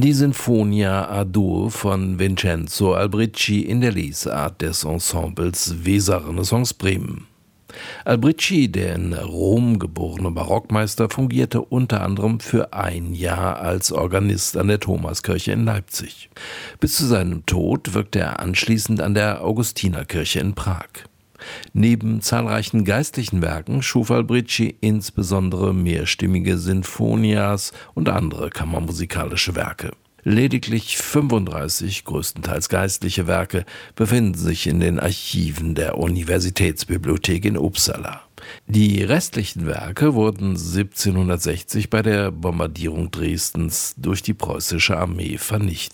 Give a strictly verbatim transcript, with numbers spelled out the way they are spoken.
Die Sinfonia A-Dur von Vincenzo Albrici in der Lesart des Ensembles Weser-Renaissance Bremen. Albrici, der in Rom geborene Barockmeister, fungierte unter anderem für ein Jahr als Organist an der Thomaskirche in Leipzig. Bis zu seinem Tod wirkte er anschließend an der Augustinerkirche in Prag. Neben zahlreichen geistlichen Werken schuf Albrici insbesondere mehrstimmige Sinfonias und andere kammermusikalische Werke. Lediglich fünfunddreißig größtenteils geistliche Werke befinden sich in den Archiven der Universitätsbibliothek in Uppsala. Die restlichen Werke wurden siebzehnhundertsechzig bei der Bombardierung Dresdens durch die preußische Armee vernichtet.